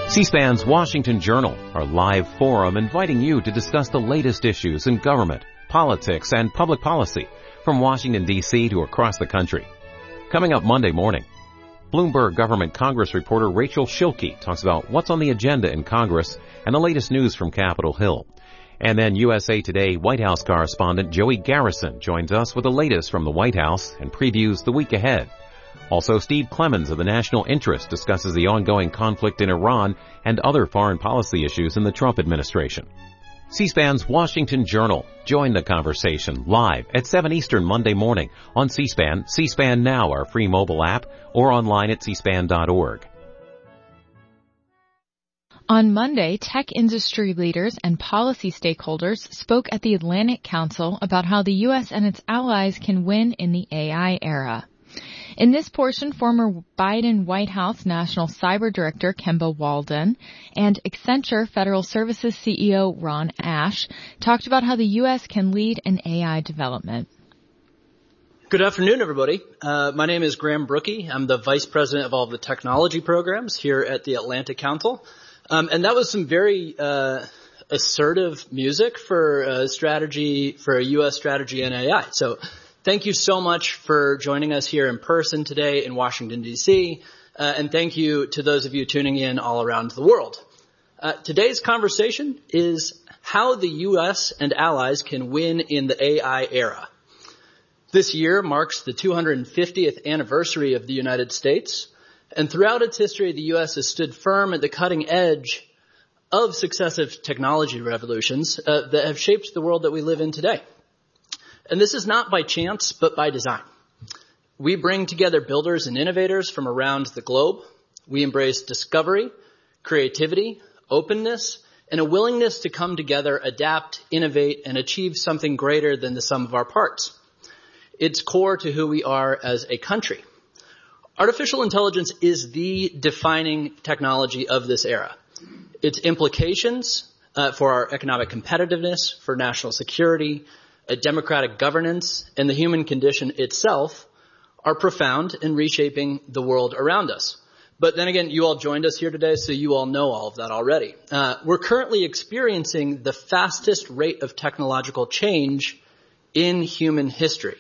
C-SPAN's Washington Journal, our live forum inviting you to discuss the latest issues in government, politics, and public policy from Washington, D.C. to across the country. Coming up Monday morning, Bloomberg Government Congress reporter Rachel Schilke talks about what's on the agenda in Congress and the latest news from Capitol Hill. And then USA Today White House correspondent Joey Garrison joins us with the latest from the White House and previews the week ahead. Also, Steve Clemons of the National Interest discusses the ongoing conflict in Iran and other foreign policy issues in the Trump administration. C-SPAN's Washington Journal. Join the conversation live at 7 Eastern Monday morning on C-SPAN, C-SPAN Now, our free mobile app, or online at cspan.org. On Monday, tech industry leaders and policy stakeholders spoke at the Atlantic Council about how the U.S. and its allies can win in the AI era. In this portion, former Biden White House National Cyber Director Kemba Walden and Accenture Federal Services CEO Ron Ash talked about how the U.S. can lead in AI development. Good afternoon, everybody. My name is Graham Brookie. I'm the Vice President of all of the technology programs here at the Atlantic Council. And that was some very assertive music for a U.S. strategy in AI. So thank you so much for joining us here in person today in Washington, D.C., and thank you to those of you tuning in all around the world. Today's conversation is how the U.S. and allies can win in the AI era. This year marks the 250th anniversary of the United States, and throughout its history, the U.S. has stood firm at the cutting edge of successive technology revolutions that have shaped the world that we live in today. And this is not by chance, but by design. We bring together builders and innovators from around the globe. We embrace discovery, creativity, openness, and a willingness to come together, adapt, innovate, and achieve something greater than the sum of our parts. It's core to who we are as a country. Artificial intelligence is the defining technology of this era. Its implications for our economic competitiveness, for national security, democratic governance, and the human condition itself are profound in reshaping the world around us. But then again, you all joined us here today, so you all know all of that already. We're currently experiencing the fastest rate of technological change in human history.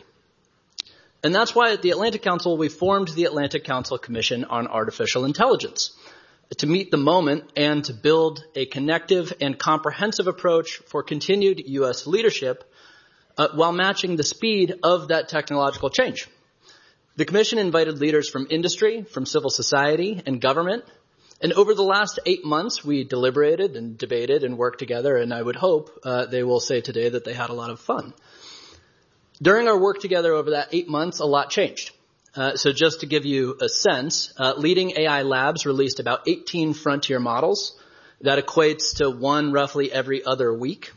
And that's why at the Atlantic Council, we formed the Atlantic Council Commission on Artificial Intelligence to meet the moment and to build a connective and comprehensive approach for continued U.S. leadership while matching the speed of that technological change. The Commission invited leaders from industry, from civil society, and government. And over the last 8 months, we deliberated and debated and worked together, and I would hope they will say today that they had a lot of fun. During our work together over that 8 months, a lot changed. So just to give you a sense, leading AI labs released about 18 frontier models. That equates to one roughly every other week.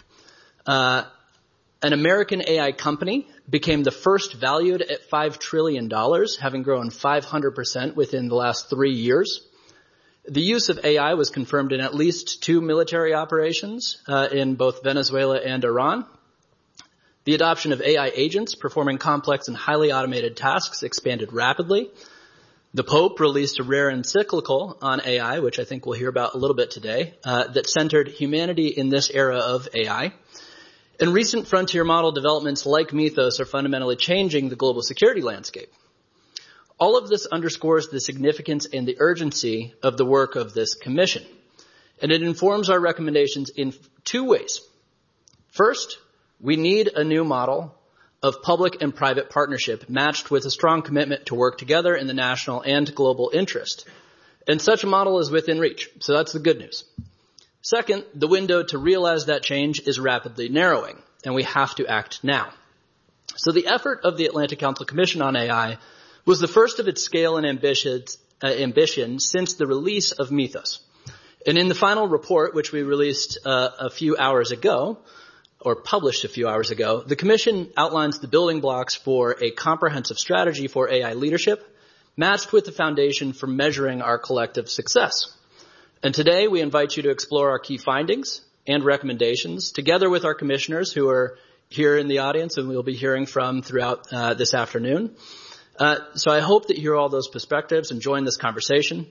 An American AI company became the first valued at $5 trillion, having grown 500% within the last 3 years. The use of AI was confirmed in at least 2 military operations in both Venezuela and Iran. The adoption of AI agents performing complex and highly automated tasks expanded rapidly. The Pope released a rare encyclical on AI, which I think we'll hear about a little bit today, that centered humanity in this era of AI. And recent frontier model developments like Mythos are fundamentally changing the global security landscape. All of this underscores the significance and the urgency of the work of this commission. And it informs our recommendations in 2 ways. First, we need a new model of public and private partnership matched with a strong commitment to work together in the national and global interest. And such a model is within reach. So that's the good news. Second, the window to realize that change is rapidly narrowing, and we have to act now. So the effort of the Atlantic Council Commission on AI was the first of its scale and ambition since the release of Mythos. And in the final report, which we released a few hours ago, or published a few hours ago, the Commission outlines the building blocks for a comprehensive strategy for AI leadership, matched with the foundation for measuring our collective success. And today we invite you to explore our key findings and recommendations together with our commissioners who are here in the audience and we'll be hearing from throughout this afternoon. So I hope that you hear all those perspectives and join this conversation.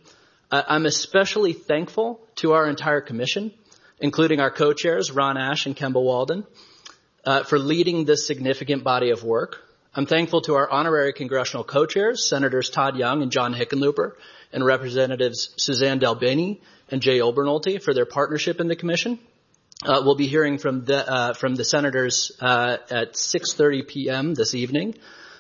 I'm especially thankful to our entire commission, including our co-chairs, Ron Ash and Kemba Walden, for leading this significant body of work. I'm thankful to our honorary congressional co-chairs, Senators Todd Young and John Hickenlooper, and Representatives Suzanne DelBene and Jay Obernolte for their partnership in the commission. We'll be hearing from the senators at 6:30 p.m. this evening.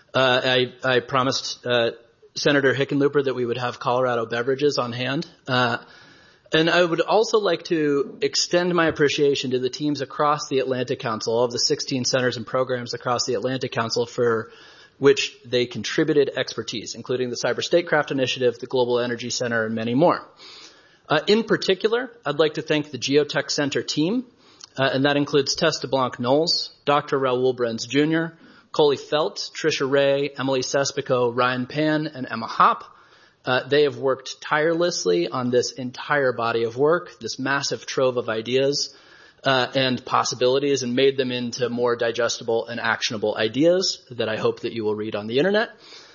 I promised Senator Hickenlooper that we would have Colorado beverages on hand. And I would also like to extend my appreciation to the teams across the Atlantic Council, all of the 16 centers and programs across the Atlantic Council for which they contributed expertise, including the Cyber Statecraft Initiative, the Global Energy Center, and many more. In particular, I'd like to thank the Geotech Center team, and that includes Tess DeBlanc-Knowles, Dr. Raul Brenz Jr., Coley Felt, Tricia Ray, Emily Sespico, Ryan Pan, and Emma Hopp. They have worked tirelessly on this entire body of work, this massive trove of ideas and possibilities, and made them into more digestible and actionable ideas that I hope that you will read on the internet.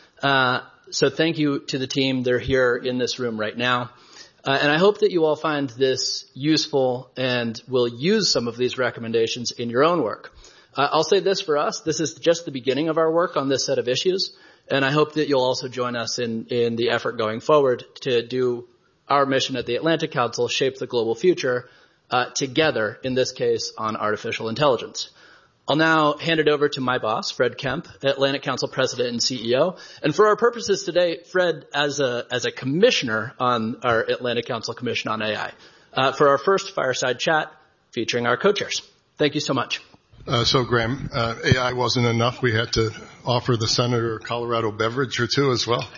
So thank you to the team. They're here in this room right now. And I hope that you all find this useful and will use some of these recommendations in your own work. I'll say this for us. This is just the beginning of our work on this set of issues. And I hope that you'll also join us in the effort going forward to do our mission at the Atlantic Council, shape the global future, together, in this case, on artificial intelligence. I'll now hand it over to my boss, Fred Kemp, Atlantic Council President and CEO. And for our purposes today, Fred, as a commissioner on our Atlantic Council Commission on AI, for our first fireside chat featuring our co-chairs. Thank you so much. So, Graham, AI wasn't enough. We had to offer the senator a Colorado beverage or two as well.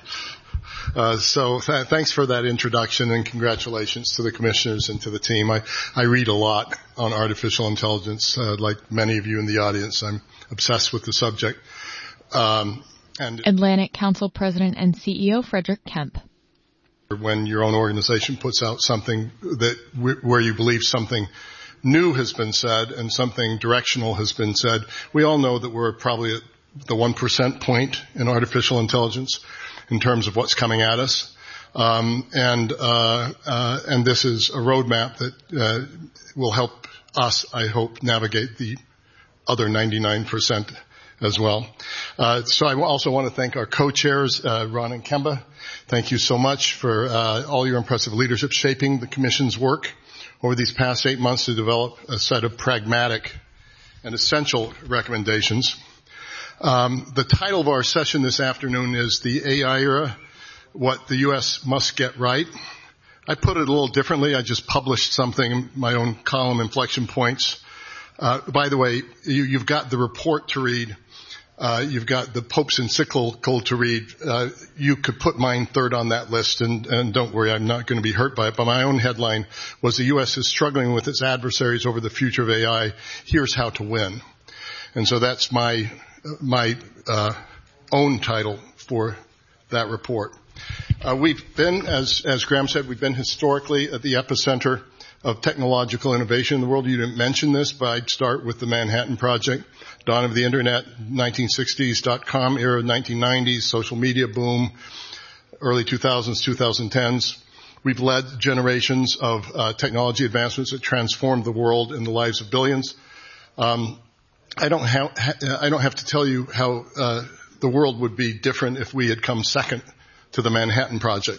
Thanks for that introduction, and congratulations to the commissioners and to the team. I read a lot on artificial intelligence, like many of you in the audience. I'm obsessed with the subject. And Atlantic Council President and CEO Frederick Kemp. When your own organization puts out something where you believe something new has been said and something directional has been said, we all know that we're probably at the 1% point in artificial intelligence in terms of what's coming at us. And this is a roadmap that will help us, I hope, navigate the other 99% as well. So I also want to thank our co-chairs, Ron and Kemba. Thank you so much for all your impressive leadership shaping the Commission's work over these past 8 months to develop a set of pragmatic and essential recommendations. The title of our session this afternoon is The AI Era, What the U.S. Must Get Right. I put it a little differently. I just published something, my own column, Inflection Points. By the way, you've got the report to read. You've got the Pope's encyclical to read. You could put mine third on that list, and don't worry, I'm not going to be hurt by it. But my own headline was, the U.S. is struggling with its adversaries over the future of AI. Here's how to win. And so that's my own title for that report. We've been, as Graham said, we've been historically at the epicenter of technological innovation in the world. You didn't mention this, but I'd start with the Manhattan Project, dawn of the internet, 1960s, .com era, 1990s, social media boom, early 2000s, 2010s. We've led generations of technology advancements that transformed the world and the lives of billions. I don't have to tell you how the world would be different if we had come second to the Manhattan Project,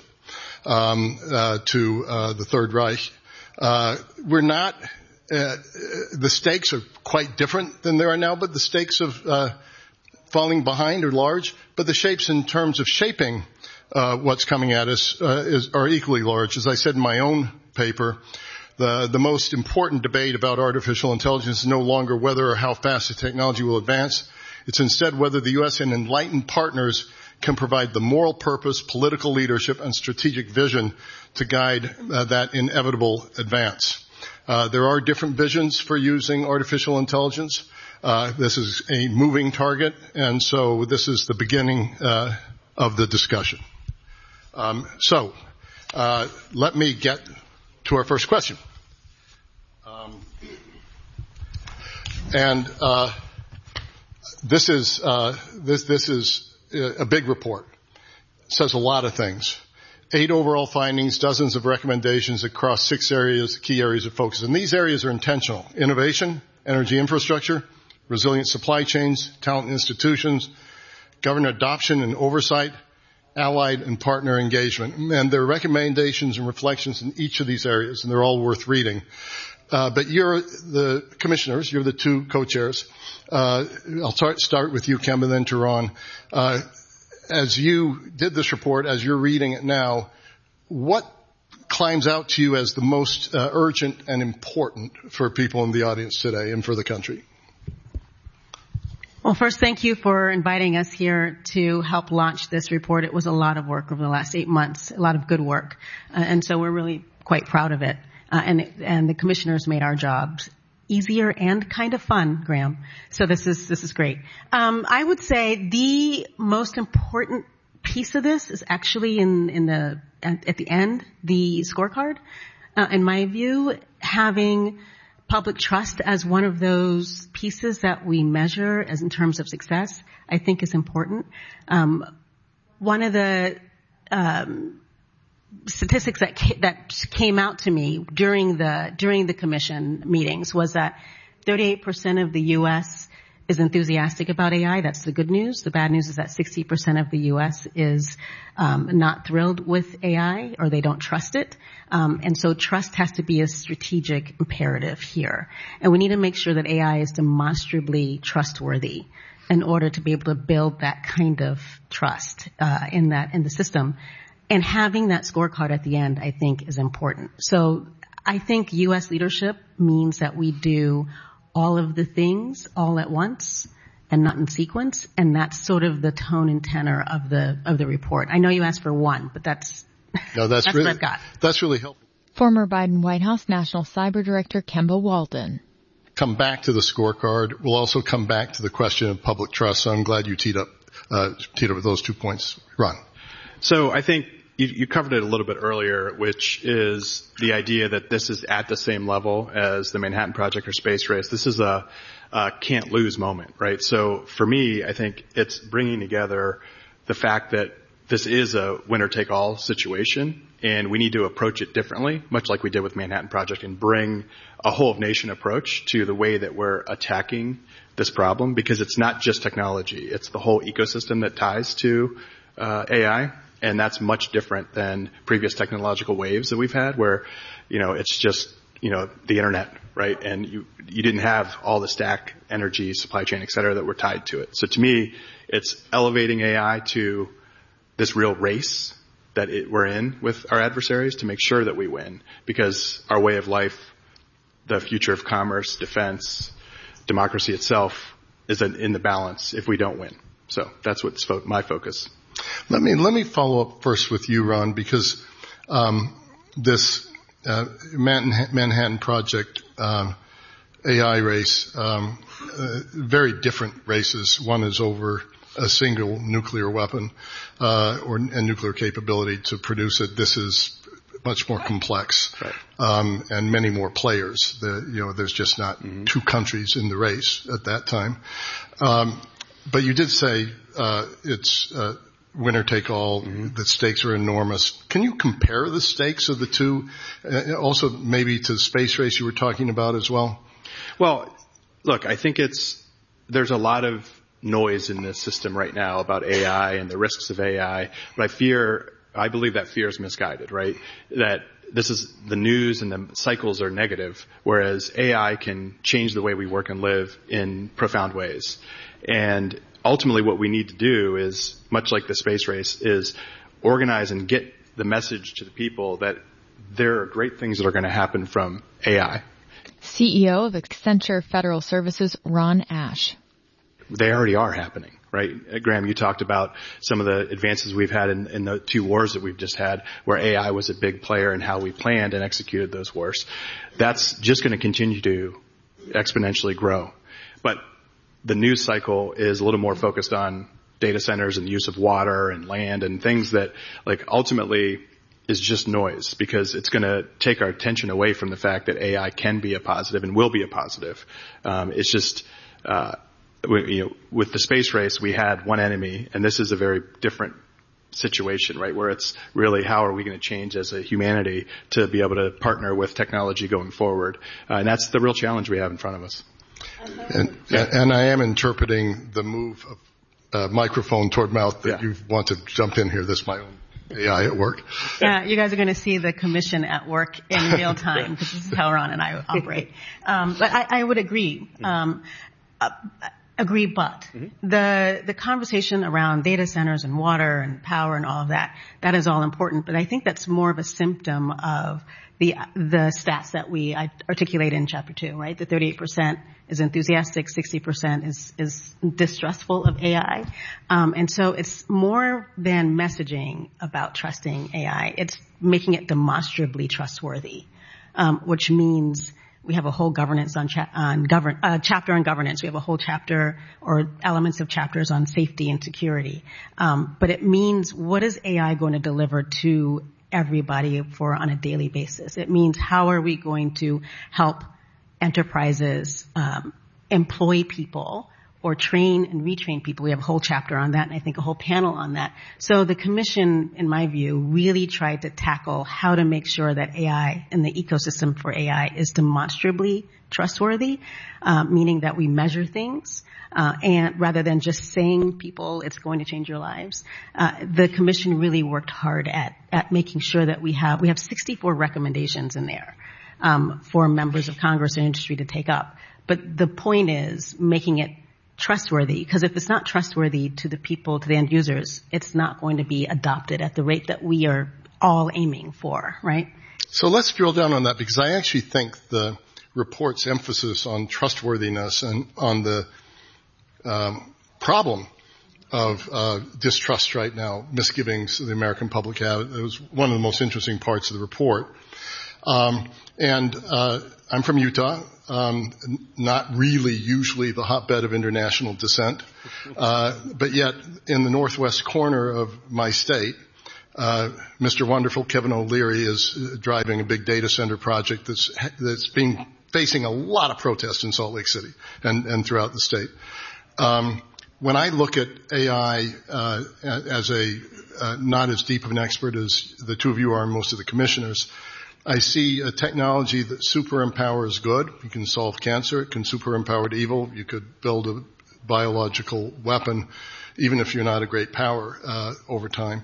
to the Third Reich. We're not, the stakes are quite different than they are now, but the stakes of falling behind are large, but the shapes in terms of shaping what's coming at us are equally large. As I said in my own paper, the most important debate about artificial intelligence is no longer whether or how fast the technology will advance. It's instead whether the U.S. and enlightened partners can provide the moral purpose, political leadership, and strategic vision to guide that inevitable advance. There are different visions for using artificial intelligence. This is a moving target, and so this is the beginning of the discussion. Let me get to our first question. This is a big report. It says a lot of things. 8 overall findings, dozens of recommendations across 6 areas, key areas of focus. And these areas are intentional: innovation, energy infrastructure, resilient supply chains, talent institutions, government adoption and oversight, allied and partner engagement. And there are recommendations and reflections in each of these areas, and they're all worth reading. But you're the commissioners, you're the 2 co-chairs. I'll start with you, Kemp, and then to Ron. As you did this report, as you're reading it now, what climbs out to you as the most urgent and important for people in the audience today and for the country? Well, first, thank you for inviting us here to help launch this report. It was a lot of work over the last 8 months, a lot of good work. And so we're really quite proud of it. And the commissioners made our jobs easier and kind of fun, Graham. So this is great. I would say the most important piece of this is actually at the end, the scorecard. In my view, having public trust as one of those pieces that we measure as in terms of success, I think is important. One of the statistics that came out to me during the commission meetings was that 38% of the U.S. is enthusiastic about AI. That's the good news. The bad news is that 60% of the U.S. is not thrilled with AI, or they don't trust it. And so trust has to be a strategic imperative here. And we need to make sure that AI is demonstrably trustworthy in order to be able to build that kind of trust in the system. And having that scorecard at the end, I think, is important. So I think U.S. leadership means that we do all of the things all at once and not in sequence. And that's sort of the tone and tenor of the report. I know you asked for one, but that's really, what I've got. That's really helpful. Former Biden White House National Cyber Director Kemba Walden. Come back to the scorecard. We'll also come back to the question of public trust. So I'm glad you teed up with those 2 points. Ron. So I think you covered it a little bit earlier, which is the idea that this is at the same level as the Manhattan Project or space race. This is a can't lose moment, right? So for me, I think it's bringing together the fact that this is a winner-take-all situation, and we need to approach it differently, much like we did with Manhattan Project, and bring a whole-of-nation approach to the way that we're attacking this problem, because it's not just technology. It's the whole ecosystem that ties to AI. And that's much different than previous technological waves that we've had where, it's just, the internet, right? And you didn't have all the stack, energy, supply chain, et cetera, that were tied to it. So to me, it's elevating AI to this real race that we're in with our adversaries to make sure that we win, because our way of life, the future of commerce, defense, democracy itself is in the balance if we don't win. So that's what's my focus. Let me follow up first with you, Ron, because this Manhattan Project AI race, very different races. One is over a single nuclear weapon and nuclear capability to produce it. This is much more complex, right. And many more players. There's just not 2 countries in the race at that time. But you did say it's winner take all. The stakes are enormous. Can you compare the stakes of the 2? Also, maybe to the space race you were talking about as well? Well, look, I think there's a lot of noise in this system right now about AI and the risks of AI, but I believe that fear is misguided, right? That this is the news and the cycles are negative, whereas AI can change the way we work and live in profound ways. And ultimately what we need to do is, much like the space race, is organize and get the message to the people that there are great things that are going to happen from AI. CEO of Accenture Federal Services, Ron Ash. They already are happening, right? Graham, you talked about some of the advances we've had in the 2 wars that we've just had, where AI was a big player in how we planned and executed those wars. That's just going to continue to exponentially grow. But the news cycle is a little more focused on data centers and the use of water and land and things that, ultimately is just noise, because it's going to take our attention away from the fact that AI can be a positive and will be a positive. It's just, with the space race, we had one enemy, and this is a very different situation, right? Where it's really how are we going to change as a humanity to be able to partner with technology going forward? And that's the real challenge we have in front of us. And I am interpreting the move of microphone toward mouth that you want to jump in here. This is my own AI at work. Yeah, you guys are going to see the commission at work in real time because this is how Ron and I operate. But I would agree. But the conversation around data centers and water and power and all of that is all important. But I think that's more of a symptom of the stats that we articulate in Chapter 2, right? The 38% is enthusiastic, 60% is distrustful of AI. And so it's more than messaging about trusting AI. It's making it demonstrably trustworthy, which means we have a whole governance chapter on governance. We have a whole chapter or elements of chapters on safety and security. But it means what is AI going to deliver to everybody on a daily basis? It means how are we going to help enterprises employ people or train and retrain people. We have a whole chapter on that, and I think a whole panel on that. So the commission, in my view, really tried to tackle how to make sure that AI and the ecosystem for AI is demonstrably trustworthy, meaning that we measure things, and rather than just saying people it's going to change your lives. The commission really worked hard at making sure that we have 64 recommendations in there for members of Congress and industry to take up. But the point is making it trustworthy, because if it's not trustworthy to the people, to the end users, it's not going to be adopted at the rate that we are all aiming for, right? So let's drill down on that, because I actually think the report's emphasis on trustworthiness and on the problem of distrust right now, misgivings the American public have, it was one of the most interesting parts of the report. I'm from Utah, not really usually the hotbed of international dissent, but yet in the northwest corner of my state, Mr. Wonderful Kevin O'Leary is driving a big data center project that's facing a lot of protests in Salt Lake City and throughout the state. When I look at AI as not as deep of an expert as the two of you are and most of the commissioners, I see a technology that super empowers good. You can solve cancer. It can super empower evil. You could build a biological weapon, even if you're not a great power over time.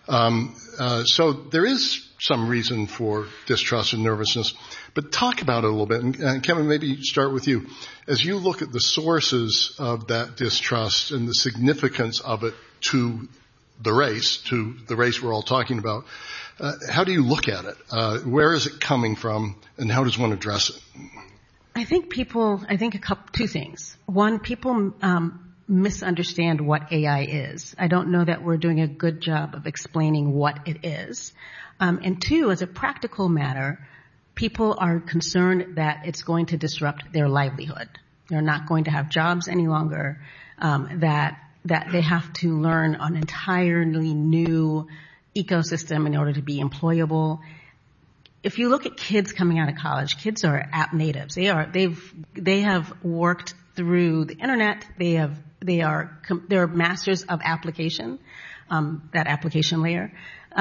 So there is some reason for distrust and nervousness. But talk about it a little bit. And Kevin, maybe start with you. As you look at the sources of that distrust and the significance of it to the race we're all talking about, how do you look at it? Where is it coming from, and how does one address it? I think two things. One, people misunderstand what AI is. I don't know that we're doing a good job of explaining what it is. And two, as a practical matter, people are concerned that it's going to disrupt their livelihood. They're not going to have jobs any longer, that they have to learn an entirely new ecosystem in order to be employable. If you look at kids coming out of college, kids are app natives. They have worked through the internet. They're masters of application, that application layer.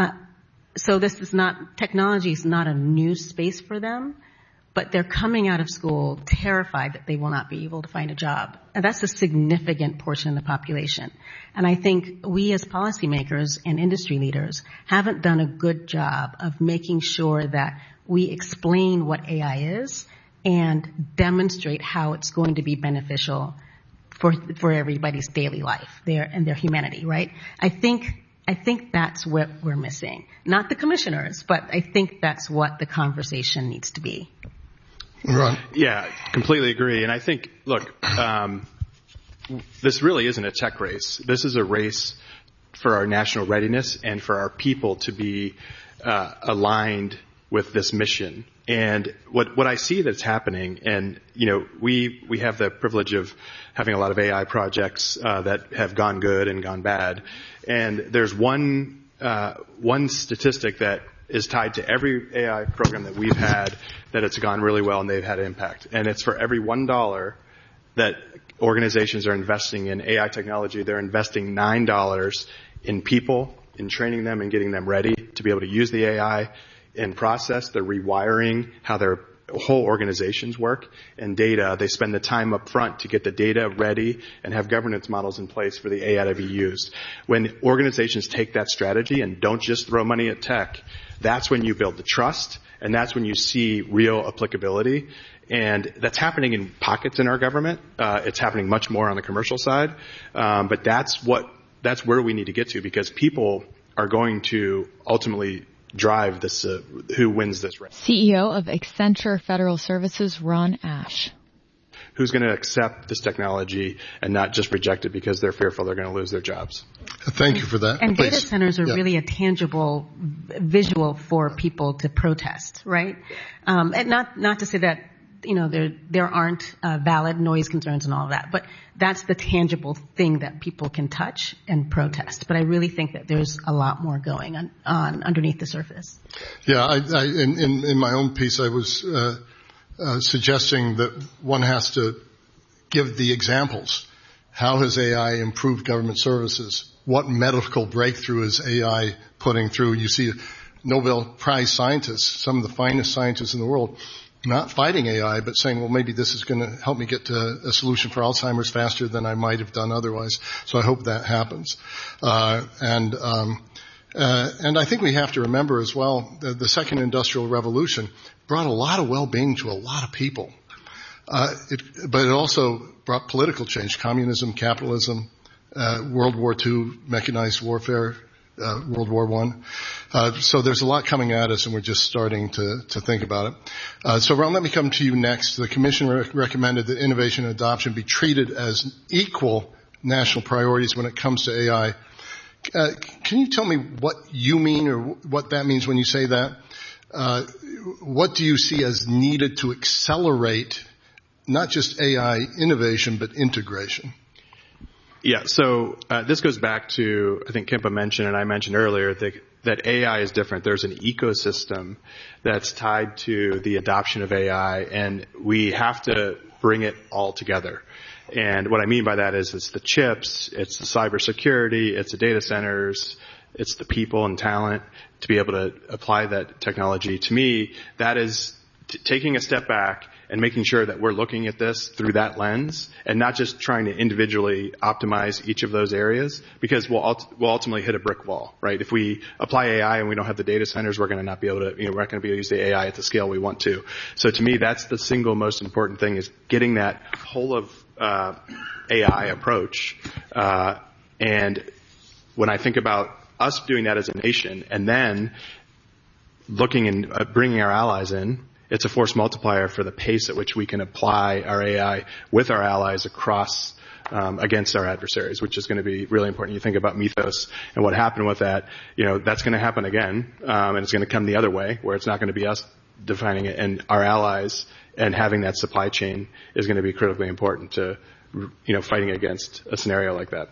So technology is not a new space for them, but they're coming out of school terrified that they will not be able to find a job. And that's a significant portion of the population. And I think we as policymakers and industry leaders haven't done a good job of making sure that we explain what AI is and demonstrate how it's going to be beneficial for everybody's daily life and their humanity, right? I think that's what we're missing. Not the commissioners, but I think that's what the conversation needs to be. Right. Yeah, completely agree. And I think, look, this really isn't a tech race. This is a race for our national readiness and for our people to be aligned with this mission. And what I see that's happening, and we have the privilege of having a lot of AI projects that have gone good and gone bad. And there's one statistic that is tied to every AI program that we've had that it's gone really well and they've had impact. And it's for every $1 that organizations are investing in AI technology, they're investing $9 in people in training them and getting them ready to be able to use the AI in process. They're rewiring how their whole organizations work, and data, they spend the time up front to get the data ready and have governance models in place for the AI to be used. When organizations take that strategy and don't just throw money at tech, that's when you build the trust, and that's when you see real applicability. And that's happening in pockets in our government. It's happening much more on the commercial side. But that's where we need to get to, because people are going to ultimately drive this, who wins this race. CEO of Accenture Federal Services, Ron Ash. Who's going to accept this technology and not just reject it because they're fearful they're going to lose their jobs? Thank you for that. And Please. Data centers are really a tangible visual for people to protest, right? And not to say that, there aren't valid noise concerns and all of that, but that's the tangible thing that people can touch and protest. But I really think that there's a lot more going on underneath the surface. Yeah, in my own piece, I was suggesting that one has to give the examples. How has AI improved government services? What medical breakthrough is AI putting through? You see Nobel Prize scientists, some of the finest scientists in the world, not fighting AI, but saying, well, maybe this is going to help me get to a solution for Alzheimer's faster than I might have done otherwise. So I hope that happens. And I think we have to remember as well, the second industrial revolution brought a lot of well-being to a lot of people. But it also brought political change, communism, capitalism, World War II, mechanized warfare, World War I. So there's a lot coming at us, and we're just starting to think about it. So Ron, let me come to you next. The Commission recommended that innovation and adoption be treated as equal national priorities when it comes to AI. Can you tell me what you mean or what that means when you say that? What do you see as needed to accelerate not just AI innovation, but integration? Yeah, so this goes back to, I think Kempa mentioned and I mentioned earlier, that AI is different. There's an ecosystem that's tied to the adoption of AI, and we have to bring it all together. And what I mean by that is it's the chips, it's the cybersecurity, it's the data centers, it's the people and talent to be able to apply that technology. To me, that is taking a step back and making sure that we're looking at this through that lens and not just trying to individually optimize each of those areas, because we'll ultimately hit a brick wall, right? If we apply AI and we don't have the data centers, we're going to not be able to, we're not going to be able to use the AI at the scale we want to. So to me, that's the single most important thing, is getting that whole of AI approach. And when I think about us doing that as a nation and then looking and bringing our allies in, it's a force multiplier for the pace at which we can apply our AI with our allies across against our adversaries, which is going to be really important. You think about Mythos and what happened with that, that's going to happen again, and it's going to come the other way, where it's not going to be us defining it, and our allies and having that supply chain is going to be critically important to, fighting against a scenario like that.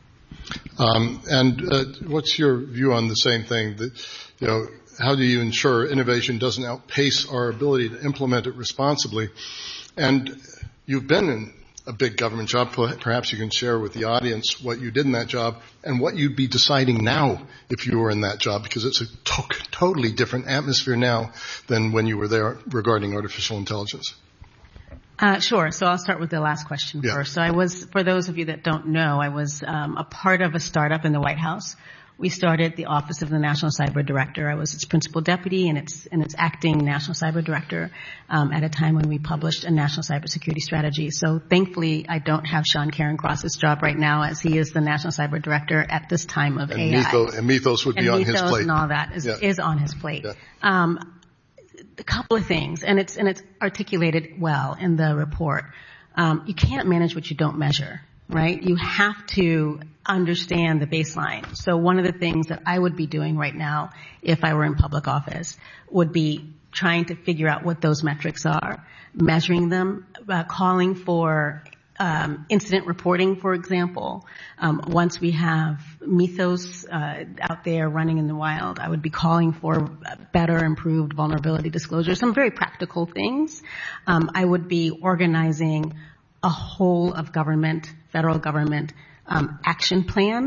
What's your view on the same thing that, how do you ensure innovation doesn't outpace our ability to implement it responsibly? And you've been in a big government job. Perhaps you can share with the audience what you did in that job and what you'd be deciding now if you were in that job, because it's a totally different atmosphere now than when you were there regarding artificial intelligence. Sure. So I'll start with the last question first. So for those of you that don't know, I was a part of a startup in the White House. We started the Office of the National Cyber Director. I was its principal deputy and its acting National Cyber Director at a time when we published a national cybersecurity strategy. So thankfully, I don't have Sean Cairncross's job right now, as he is the National Cyber Director at this time of AI. And Mythos would be on his plate. And all that is on his plate. Yeah. A couple of things, and it's articulated well in the report. You can't manage what you don't measure, right? You have to understand the baseline. So one of the things that I would be doing right now, if I were in public office, would be trying to figure out what those metrics are, measuring them, calling for incident reporting, for example. Once we have Mythos out there running in the wild, I would be calling for better, improved vulnerability disclosure, some very practical things. I would be organizing a whole of government, federal government, action plan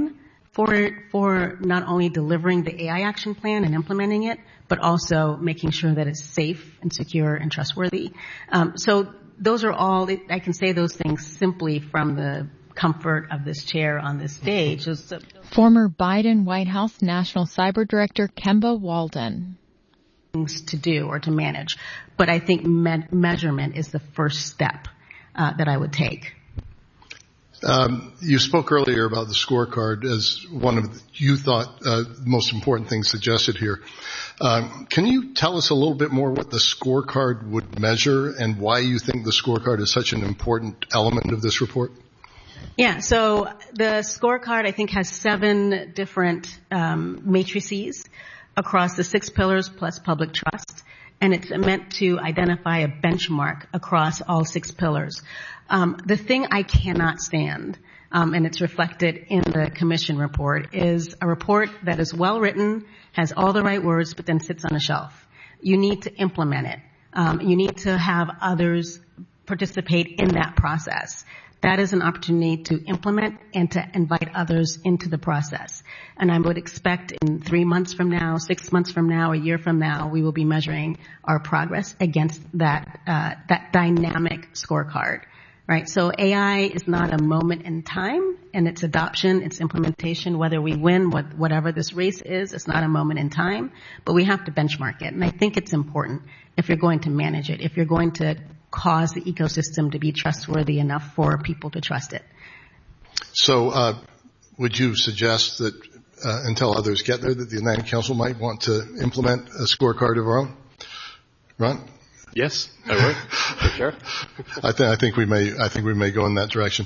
for not only delivering the AI action plan and implementing it, but also making sure that it's safe and secure and trustworthy. So those are all, I can say those things simply from the comfort of this chair on this stage. Former Biden White House National Cyber Director Kemba Walden. Things to do or to manage. But I think measurement is the first step that I would take. You spoke earlier about the scorecard as one of you thought most important things suggested here. Can you tell us a little bit more what the scorecard would measure and why you think the scorecard is such an important element of this report? Yeah, so the scorecard I think has 7 different matrices across the 6 pillars plus public trust, and it's meant to identify a benchmark across all 6 pillars. The thing I cannot stand, and it's reflected in the commission report, is a report that is well written, has all the right words, but then sits on a shelf. You need to implement it. You need to have others participate in that process. That is an opportunity to implement and to invite others into the process. And I would expect in 3 months from now, 6 months from now, a year from now, we will be measuring our progress against that dynamic scorecard. Right? So AI is not a moment in time, and its adoption, its implementation, whether we win whatever this race is, it's not a moment in time, but we have to benchmark it. And I think it's important if you're going to manage it, if you're going to cause the ecosystem to be trustworthy enough for people to trust it. So would you suggest that until others get there that the Atlantic Council might want to implement a scorecard of our own? Ron? Yes, I would, for sure. I think we may go in that direction.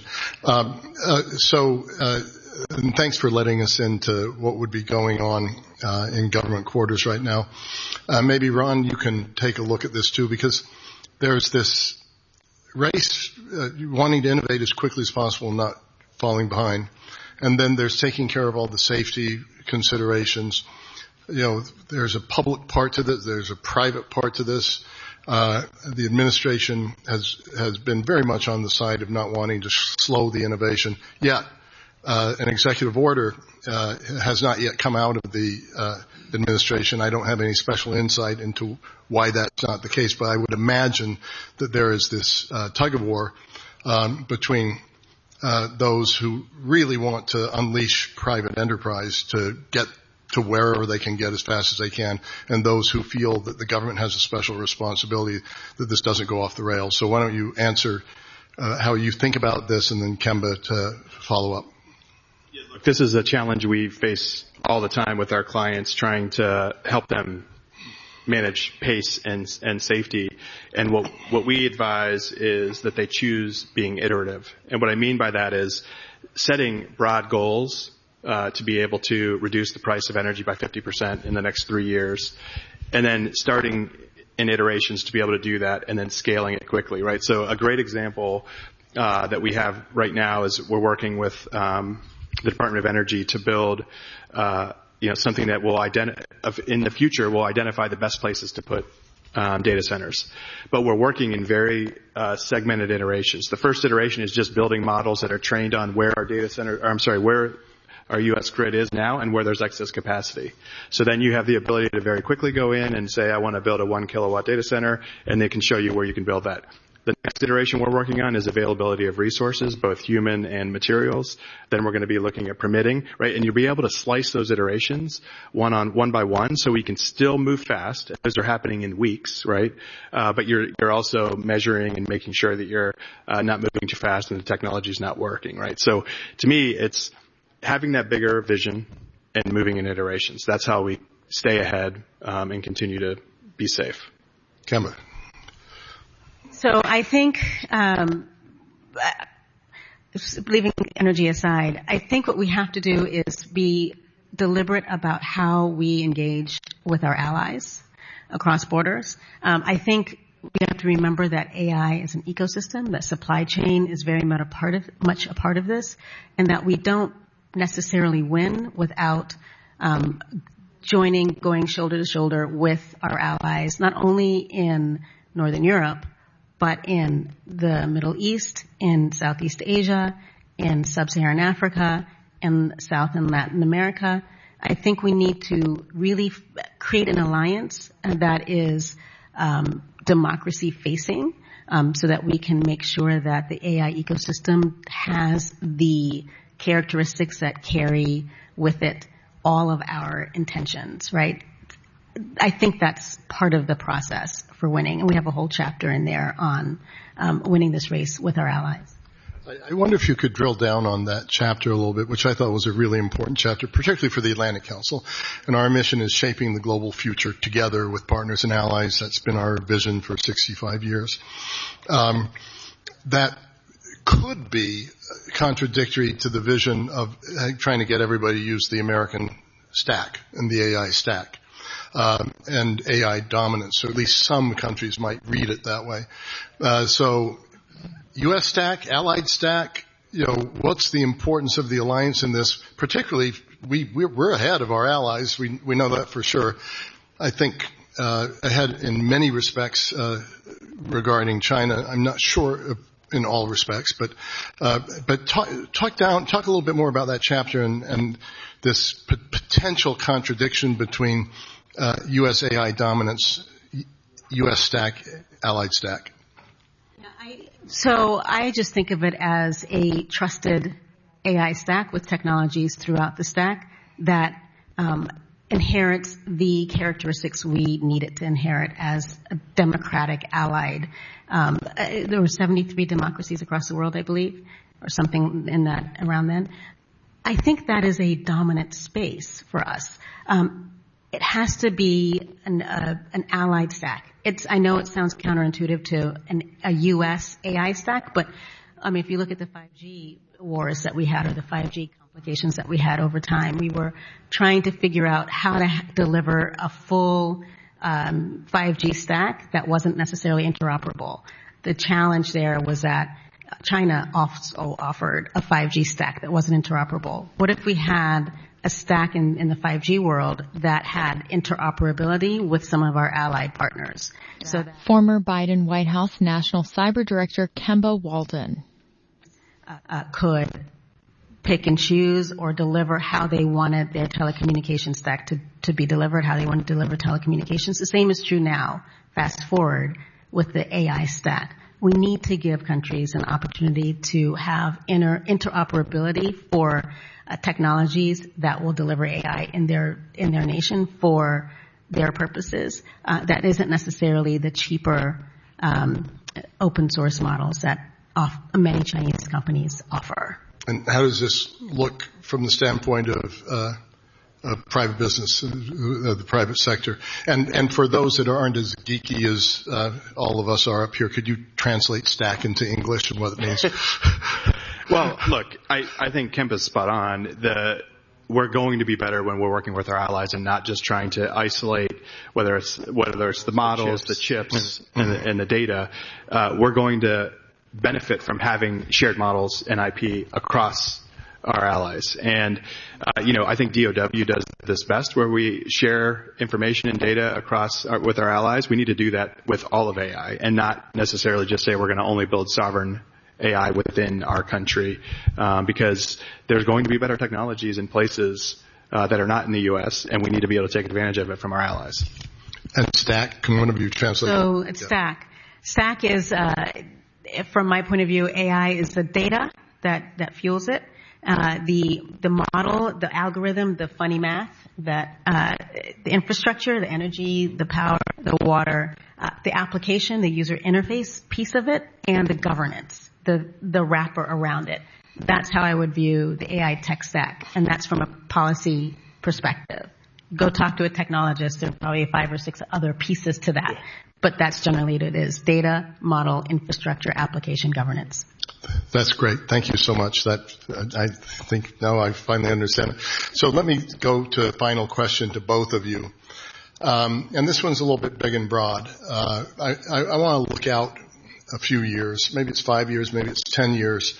And thanks for letting us into what would be going on in government quarters right now. Maybe Ron, you can take a look at this too, because there's this race wanting to innovate as quickly as possible, not falling behind, and then there's taking care of all the safety considerations. You know, there's a public part to this, there's a private part to this. The administration has been very much on the side of not wanting to slow the innovation. Yet, an executive order has not yet come out of the administration. I don't have any special insight into why that's not the case, but I would imagine that there is this tug of war between those who really want to unleash private enterprise to get to wherever they can get as fast as they can, and those who feel that the government has a special responsibility that this doesn't go off the rails. So why don't you answer how you think about this, and then Kemba to follow up. Yeah, look, this is a challenge we face all the time with our clients, trying to help them manage pace and safety. And what we advise is that they choose being iterative. And what I mean by that is setting broad goals to be able to reduce the price of energy by 50% in the next 3 years, and then starting in iterations to be able to do that, and then scaling it quickly, right? So a great example that we have right now is we're working with the Department of Energy to build something that will in the future will identify the best places to put data centers. But we're working in very segmented iterations. The first iteration is just building models that are trained on where our U.S. grid is now and where there's excess capacity. So then you have the ability to very quickly go in and say, I want to build a 1 kilowatt data center, and they can show you where you can build that. The next iteration we're working on is availability of resources, both human and materials. Then we're going to be looking at permitting, right? And you'll be able to slice those iterations one by one, so we can still move fast. Those are happening in weeks, right? But you're also measuring and making sure that you're not moving too fast and the technology's not working, right? So to me, it's having that bigger vision and moving in iterations. That's how we stay ahead and continue to be safe. Kemba. So I think, leaving energy aside, I think what we have to do is be deliberate about how we engage with our allies across borders. I think we have to remember that AI is an ecosystem, that supply chain is very much a part of this, and that we don't necessarily win without going shoulder to shoulder with our allies, not only in Northern Europe, but in the Middle East, in Southeast Asia, in Sub-Saharan Africa, in South and Latin America. I think we need to really create an alliance that is democracy facing, so that we can make sure that the AI ecosystem has the characteristics that carry with it all of our intentions, right? I think that's part of the process for winning, and we have a whole chapter in there on winning this race with our allies. I wonder if you could drill down on that chapter a little bit, which I thought was a really important chapter, particularly for the Atlantic Council. And our mission is shaping the global future together with partners and allies. That's been our vision for 65 years. That could be contradictory to the vision of trying to get everybody to use the American stack and the AI stack. And AI dominance, or at least some countries might read it that way. So U.S. stack, allied stack, what's the importance of the alliance in this? Particularly, we're ahead of our allies. We know that for sure. I think ahead in many respects regarding China. I'm not sure in all respects, but talk a little bit more about that chapter and this potential contradiction between U.S. AI dominance, U.S. stack, allied stack. So I just think of it as a trusted AI stack with technologies throughout the stack that inherits the characteristics we need it to inherit as a democratic allied. There were 73 democracies across the world, I believe, or something in that around then. I think that is a dominant space for us. It has to be an allied stack. I know it sounds counterintuitive to a U.S. AI stack, but if you look at the 5G wars that we had, or the 5G complications that we had over time, we were trying to figure out how to deliver a full 5G stack that wasn't necessarily interoperable. The challenge there was that China also offered a 5G stack that wasn't interoperable. What if we had a stack in the 5G world that had interoperability with some of our allied partners? So that former Biden White House National Cyber Director Kemba Walden could pick and choose or deliver how they wanted their telecommunications stack to be delivered, how they want to deliver telecommunications. The same is true now. Fast forward with the AI stack. We need to give countries an opportunity to have interoperability for technologies that will deliver AI in their nation for their purposes. That isn't necessarily the cheaper open source models that many Chinese companies offer. And how does this look from the standpoint of private business, the private sector? And for those that aren't as geeky as all of us are up here, could you translate stack into English and what it means? Well, look, I think Kemba's spot on. We're going to be better when we're working with our allies and not just trying to isolate whether it's the models, the chips, and the data. We're going to benefit from having shared models and IP across our allies. And, I think DOW does this best, where we share information and data with our allies. We need to do that with all of AI and not necessarily just say we're going to only build sovereign AI within our country, because there's going to be better technologies in places that are not in the U.S., and we need to be able to take advantage of it from our allies. And stack, can one of you translate? So it's stack. Stack is, from my point of view, AI is the data that fuels it. The model, the algorithm, the funny math, the infrastructure, the energy, the power, the water, the application, the user interface piece of it, and the governance, the wrapper around it. That's how I would view the AI tech stack, and that's from a policy perspective. Go talk to a technologist. There are probably 5 or 6 other pieces to that, but that's generally what it is: data, model, infrastructure, application, governance. That's great. Thank you so much. I think now I finally understand it. So let me go to a final question to both of you. And this one's a little bit big and broad. I want to look out a few years. Maybe it's 5 years, maybe it's 10 years.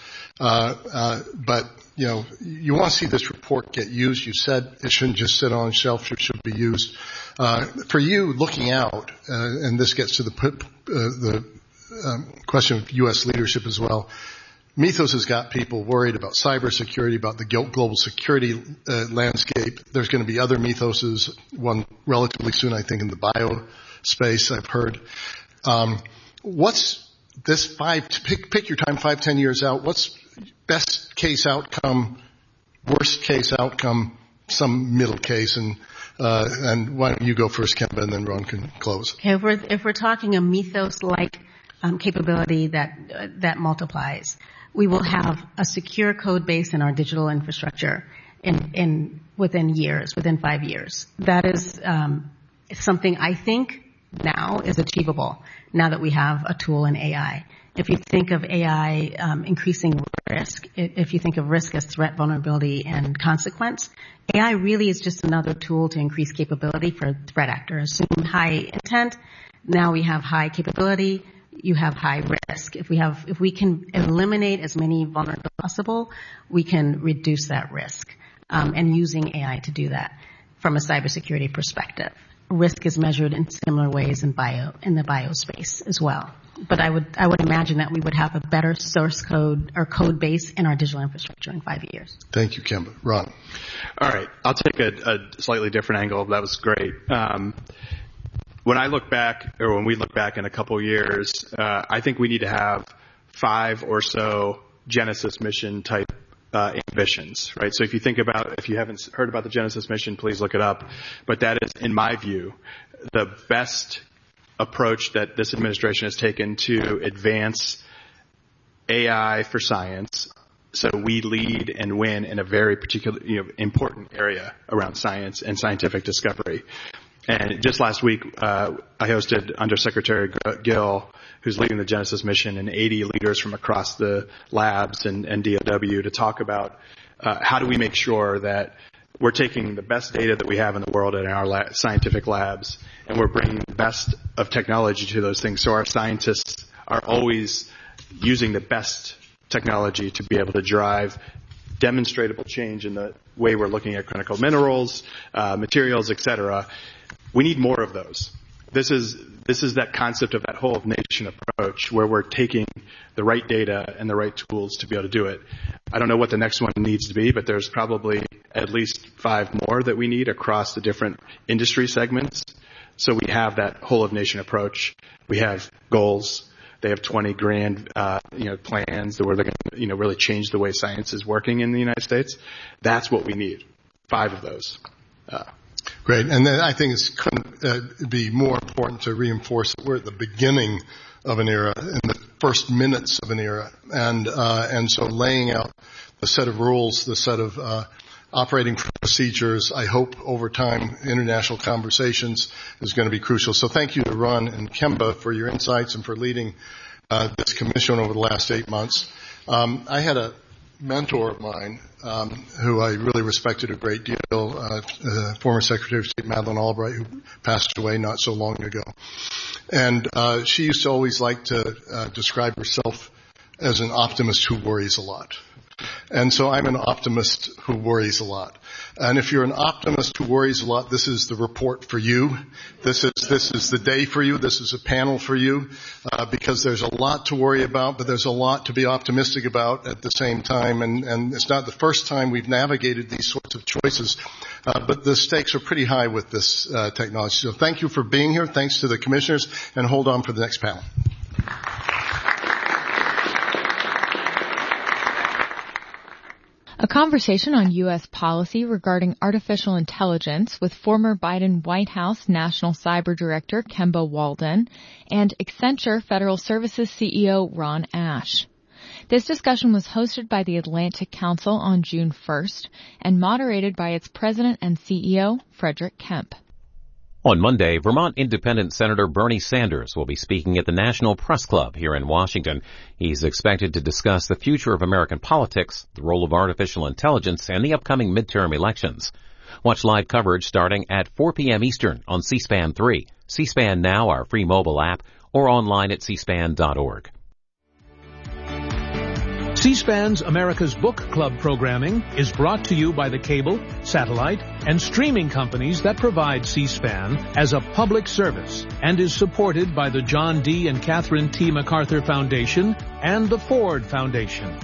But, you want to see this report get used. You said it shouldn't just sit on a shelf, it should be used. For you, looking out, and this gets to the question of U.S. leadership as well, Mythos has got people worried about cybersecurity, about the global security landscape. There's going to be other mythoses, one relatively soon, I think, in the bio space, I've heard. What's this pick your time, 5-10 years out, what's best case outcome, worst case outcome, some middle case, and why don't you go first, Kemba, and then Ron can close. If we're talking a mythos-like capability that multiplies, we will have a secure code base in our digital infrastructure within 5 years. That is something I think now is achievable now that we have a tool in AI. If you think of AI increasing risk, if you think of risk as threat, vulnerability, and consequence, AI really is just another tool to increase capability for threat actors. Assume high intent, now we have high capability, you have high risk. If we can eliminate as many vulnerabilities as possible, we can reduce that risk. And using AI to do that from a cybersecurity perspective. Risk is measured in similar ways in the bio space as well. But I would imagine that we would have a better source code or code base in our digital infrastructure in 5 years. Thank you, Kemba. Ron. All right. I'll take a slightly different angle. That was great. When I look back, or when we look back in a couple years, I think we need to have 5 or so Genesis mission type ambitions, right? So if you haven't heard about the Genesis mission, please look it up. But that is, in my view, the best approach that this administration has taken to advance AI for science. So we lead and win in a very particular, important area around science and scientific discovery. And just last week, I hosted Undersecretary Gill, who's leading the Genesis mission, and 80 leaders from across the labs and DOW to talk about how do we make sure that we're taking the best data that we have in the world in our scientific labs, and we're bringing the best of technology to those things. So our scientists are always using the best technology to be able to drive demonstrable change in the way we're looking at critical minerals, materials, et cetera. We need more of those. This is that concept of that whole nation approach where we're taking the right data and the right tools to be able to do it. I don't know what the next one needs to be, but there's probably at least 5 more that we need across the different industry segments. So we have that whole of nation approach. We have goals. They have 20 grand, plans where they're going to, really change the way science is working in the United States. That's what we need. 5 of those. Great. And then I think it couldn't be more important to reinforce that we're at the beginning of an era, in the first minutes of an era. And so laying out the set of rules, the set of operating procedures, I hope over time, international conversations is going to be crucial. So thank you to Ron and Kemba for your insights and for leading this commission over the last 8 months. I had a mentor of mine who I really respected a great deal, former Secretary of State Madeleine Albright, who passed away not so long ago. And she used to always like to describe herself as an optimist who worries a lot. And so I'm an optimist who worries a lot. And if you're an optimist who worries a lot, this is the report for you. This is the day for you. This is a panel for you, because there's a lot to worry about, but there's a lot to be optimistic about at the same time. And it's not the first time we've navigated these sorts of choices, but the stakes are pretty high with this technology. So thank you for being here. Thanks to the commissioners, and hold on for the next panel. A conversation on U.S. policy regarding artificial intelligence with former Biden White House National Cyber Director Kemba Walden and Accenture Federal Services CEO Ron Ash. This discussion was hosted by the Atlantic Council on June 1st and moderated by its president and CEO, Frederick Kemp. On Monday, Vermont Independent Senator Bernie Sanders will be speaking at the National Press Club here in Washington. He's expected to discuss the future of American politics, the role of artificial intelligence, and the upcoming midterm elections. Watch live coverage starting at 4 p.m. Eastern on C-SPAN 3, C-SPAN Now, our free mobile app, or online at cspan.org. C-SPAN's America's Book Club programming is brought to you by the cable, satellite, and streaming companies that provide C-SPAN as a public service and is supported by the John D. and Catherine T. MacArthur Foundation and the Ford Foundation.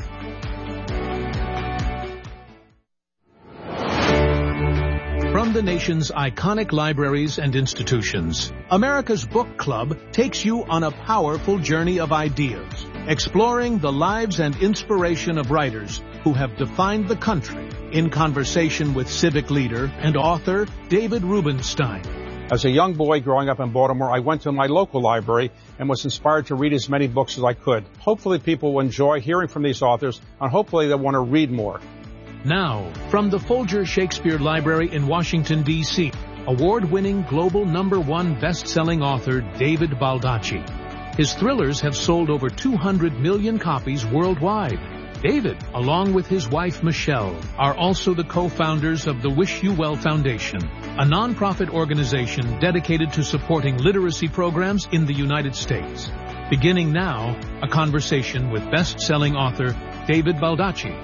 From the nation's iconic libraries and institutions, America's Book Club takes you on a powerful journey of ideas, exploring the lives and inspiration of writers who have defined the country, in conversation with civic leader and author David Rubenstein. As a young boy growing up in Baltimore, I went to my local library and was inspired to read as many books as I could. Hopefully people will enjoy hearing from these authors, and hopefully they'll want to read more. Now, from the Folger Shakespeare Library in Washington, D.C., award-winning global #1 best-selling author David Baldacci. His thrillers have sold over 200 million copies worldwide. David, along with his wife Michelle, are also the co-founders of the Wish You Well Foundation, a non-profit organization dedicated to supporting literacy programs in the United States. Beginning now, a conversation with best-selling author David Baldacci.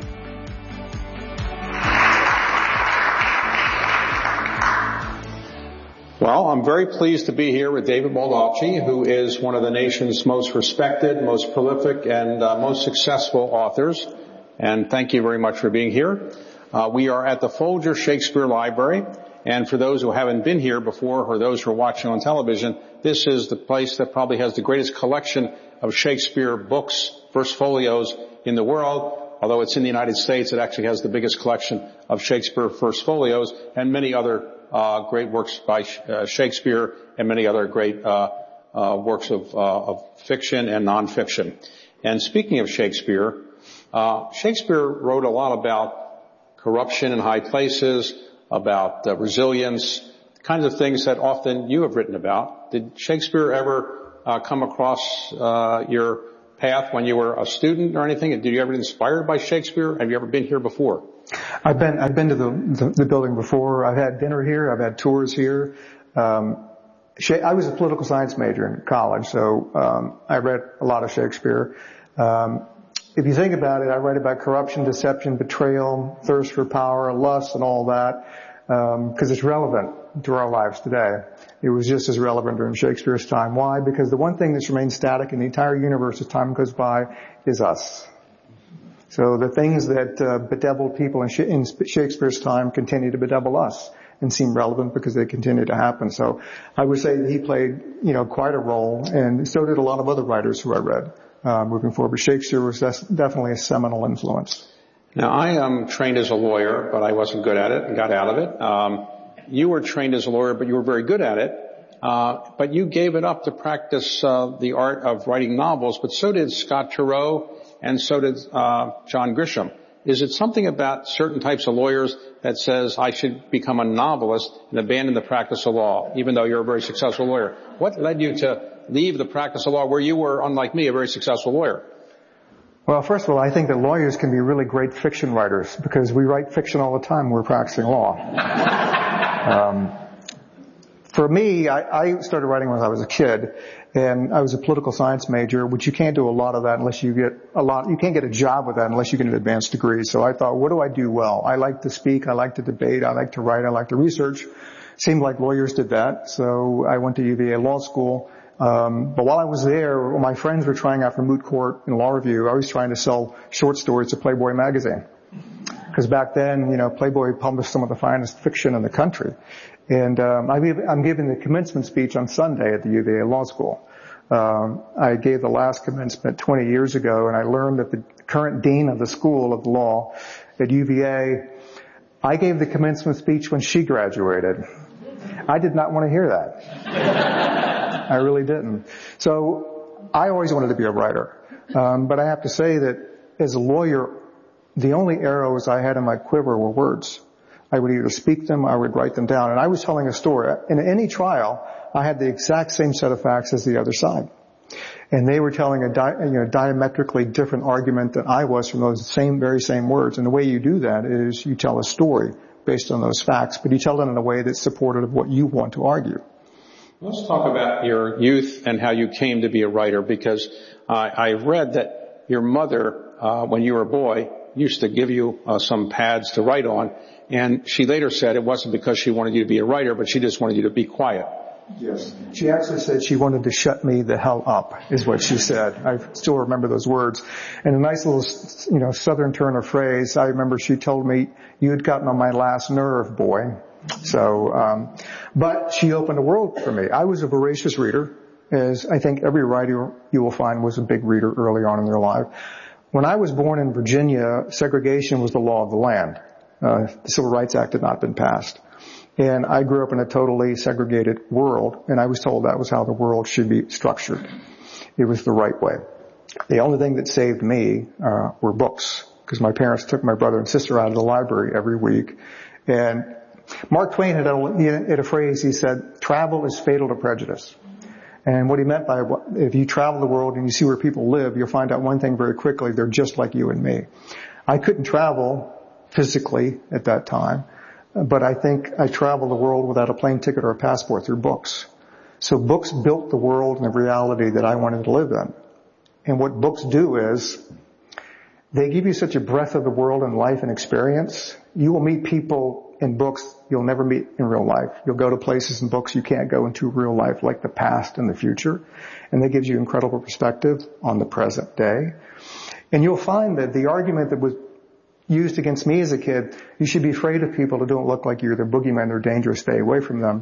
Well, I'm very pleased to be here with David Baldacci, who is one of the nation's most respected, most prolific, and most successful authors. And thank you very much for being here. We are at the Folger Shakespeare Library. And for those who haven't been here before, or those who are watching on television, this is the place that probably has the greatest collection of Shakespeare books, verse folios in the world. Although it's in the United States, it actually has the biggest collection of Shakespeare verse folios and many other great works by Shakespeare and many other great works of fiction and nonfiction. And speaking of Shakespeare, Shakespeare wrote a lot about corruption in high places, about resilience, kinds of things that often you have written about. Did Shakespeare ever come across your path when you were a student or anything? Did you ever get inspired by Shakespeare? Have you ever been here before? I've been to the building before. I've had dinner here. I've had tours here. I was a political science major in college, so I read a lot of Shakespeare. If you think about it, I write about corruption, deception, betrayal, thirst for power, lust, and all that, because it's relevant to our lives today. It was just as relevant during Shakespeare's time. Why? Because the one thing that's remained static in the entire universe as time goes by is us. So the things that bedeviled people in Shakespeare's time continue to bedevil us and seem relevant because they continue to happen. So I would say that he played, quite a role, and so did a lot of other writers who I read moving forward. But Shakespeare was definitely a seminal influence. Now, I am trained as a lawyer, but I wasn't good at it and got out of it. You were trained as a lawyer, but you were very good at it. But you gave it up to practice the art of writing novels, but so did Scott Turow, and so did John Grisham. Is it something about certain types of lawyers that says I should become a novelist and abandon the practice of law, even though you're a very successful lawyer? What led you to leave the practice of law where you were, unlike me, a very successful lawyer? Well, first of all, I think that lawyers can be really great fiction writers because we write fiction all the time when we're practicing law. For me, I started writing when I was a kid, and I was a political science major, which you can't do a lot of that unless you can't get a job with that unless you get an advanced degree. So I thought, what do I do well? I like to speak, I like to debate, I like to write, I like to research. Seemed like lawyers did that, so I went to UVA Law School. But while I was there, my friends were trying out for Moot Court and Law Review. I was trying to sell short stories to Playboy magazine. Because back then, Playboy published some of the finest fiction in the country. And I'm giving the commencement speech on Sunday at the UVA Law School. I gave the last commencement 20 years ago, and I learned that the current dean of the School of Law at UVA, I gave the commencement speech when she graduated. I did not want to hear that. I really didn't. So I always wanted to be a writer. But I have to say that as a lawyer, the only arrows I had in my quiver were words. I would either speak them, I would write them down. And I was telling a story. In any trial, I had the exact same set of facts as the other side. And they were telling a diametrically different argument than I was from those very same words. And the way you do that is you tell a story based on those facts, but you tell it in a way that's supportive of what you want to argue. Let's talk about your youth and how you came to be a writer, because I read that your mother, when you were a boy, used to give you some pads to write on, and she later said it wasn't because she wanted you to be a writer, but she just wanted you to be quiet. Yes. She actually said she wanted to shut me the hell up, is what she said. I still remember those words. And a nice little, southern turn of phrase, I remember she told me, you had gotten on my last nerve, boy. So, but she opened a world for me. I was a voracious reader, as I think every writer you will find was a big reader early on in their life. When I was born in Virginia, segregation was the law of the land. The Civil Rights Act had not been passed. And I grew up in a totally segregated world, and I was told that was how the world should be structured. It was the right way. The only thing that saved me were books, because my parents took my brother and sister out of the library every week. And Mark Twain had a phrase, he said, travel is fatal to prejudice. And what he meant by, if you travel the world and you see where people live, you'll find out one thing very quickly, they're just like you and me. I couldn't travel physically at that time, but I think I traveled the world without a plane ticket or a passport through books. So books built the world and the reality that I wanted to live in. And what books do is, they give you such a breadth of the world and life and experience. You will meet people in books you'll never meet in real life. You'll go to places in books you can't go into real life, like the past and the future. And that gives you incredible perspective on the present day. And you'll find that the argument that was used against me as a kid, you should be afraid of people that don't look like you. They're boogeymen, they're dangerous, stay away from them.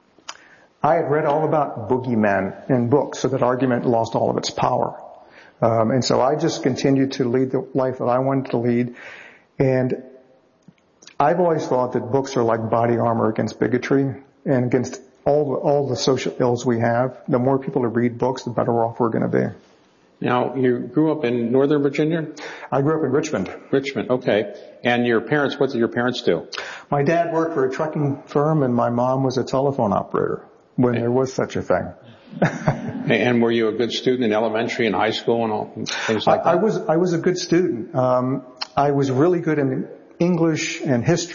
I had read all about boogeymen in books, so that argument lost all of its power. And so I just continued to lead the life that I wanted to lead. And I've always thought that books are like body armor against bigotry and against all the social ills we have. The more people who read books, the better off we're going to be. Now, you grew up in Northern Virginia? I grew up in Richmond. Richmond, okay. And your parents, what did your parents do? My dad worked for a trucking firm and my mom was a telephone operator when there was such a thing. And were you a good student in elementary and high school and all things like that? I was a good student. I was really good in English and history.